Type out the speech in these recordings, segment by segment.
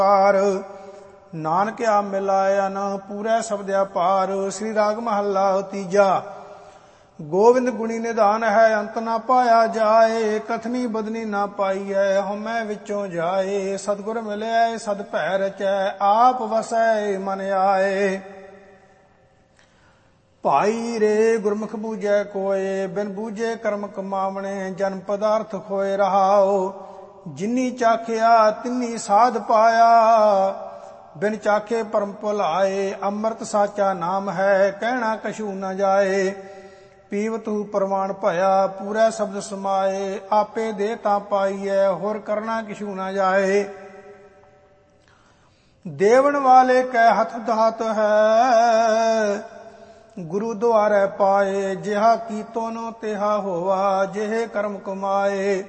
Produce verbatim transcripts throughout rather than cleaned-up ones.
ਨਾਨਕ ਆ ਮਿਲਾਇਆ ਨਾ ਪੂਰੇ ਸ਼ਬਦਿਆ ਪਾਰ। ਸ੍ਰੀ ਰਾਗ ਮਹੱਲਾ ਤੀਜਾ। ਗੋਬਿੰਦ ਗੁਣੀ ਨਿਧਾਨ ਹੈ ਅੰਤ ਨਾ ਪਾਇਆ ਜਾਏ। ਕਥਨੀ ਬਦਨੀ ਨਾ ਪਾਈਐ ਹਉਮੈ ਵਿੱਚੋਂ ਜਾਏ। ਸਤਿਗੁਰ ਮਿਲਿਆ ਸਦ ਭੈ ਰਚੈ ਆਪ ਵਸੈ ਮਨ ਆਏ। ਭਾਈ ਰੇ ਗੁਰਮੁਖ ਬੂਝੈ ਕੋਏ ਬਿਨ ਬੂਝੇ ਕਰਮ ਕਮਾਵਣੇ। ਜਨਮ ਪਦਾਰਥ ਖੋਏ ਰਹਾਓ ਜਿਨੀ ਚਾਖਿਆ ਤਿਨੀ ਸਾਧ ਪਾਇਆ। ਬਿਨ ਚਾਖੇ ਪਰਮ ਭੁਲਾਏ ਅੰਮ੍ਰਿਤ ਸਾਚਾ ਨਾਮ ਹੈ ਕਹਿਣਾ ਕਛੂ ਨ ਜਾਏ। ਪੀਵਤੂ ਪ੍ਰਮਾਣ ਭਇਆ ਪੂਰਾ ਸ਼ਬਦ ਸਮਾਏ। ਆਪੇ ਦੇ ਤਾਂ ਪਾਈਐ ਹੋਰ ਕਰਨਾ ਕਿਛੂ ਨ ਜਾਏ। ਦੇਵਨ ਵਾਲੇ ਕੈ ਹੱਥ ਧਾਤ ਹੈ ਗੁਰੂ ਦੁਆਰੇ ਪਾਏ। ਜਿਹਾ ਕੀਤੋ ਨ ਤਿਹਾ ਹੋਵਾ ਜਿਹੇ ਕਰਮ ਕਮਾਏ।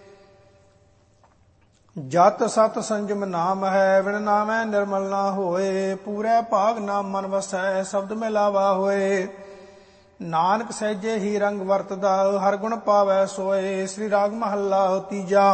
ਜਤ ਸਤ ਸੰਜਮ ਨਾਮ ਹੈ ਬਿਨ ਨਾਮੈ ਨਿਰਮਲ ਨਾ ਹੋਏ। ਪੂਰੇ ਭਾਗ ਨਾਮ ਮਨ ਵਸੈ ਸ਼ਬਦ ਮਿਲਾਵਾ ਹੋਏ। ਨਾਨਕ ਸਹਿਜੇ ਹੀ ਰੰਗ ਵਰਤਦਾ ਹਰ ਗੁਣ ਪਾਵੈ ਸੋਏ। ਸ੍ਰੀ ਰਾਗ ਮਹੱਲਾ ਤੀਜਾ।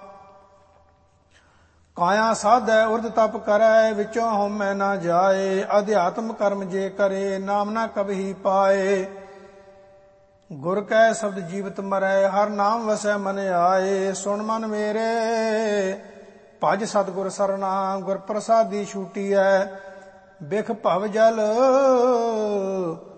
ਕਾਇਆ ਸਾਧੈ ਉਰਧ ਤਪ ਕਰੈ ਵਿੱਚੋਂ ਹਉਮੈ ਨਾ ਜਾਏ। ਅਧਿਆਤਮ ਕਰਮ ਜੇ ਕਰੇ ਨਾਮ ਨਾ ਕਬਹੀ ਪਾਏ। ਗੁਰ ਕੈ ਸ਼ਬਦ ਜੀਵਤ ਮਰੈ ਹਰ ਨਾਮ ਵਸੈ ਮਨ ਆਏ। ਸੁਣ ਮਨ ਮੇਰੇ ਭਜ ਸਤਿਗੁਰ ਸਰਨਾ ਗੁਰ ਪ੍ਰਸਾਦੀ ਛੂਟੀਐ। ਬਿਖ ਭਵ ਜਲ